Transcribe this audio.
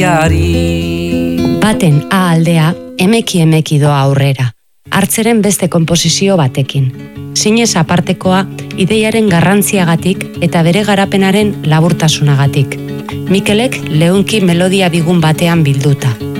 gaiari. Baten A aldea emeki doa aurrera, hartzeren beste konposizio batekin. Zinez apartekoa ideiaren garrantziagatik eta bere garapenaren laburtasunagatik. Mikelek leunki melodia bigun batean bilduta.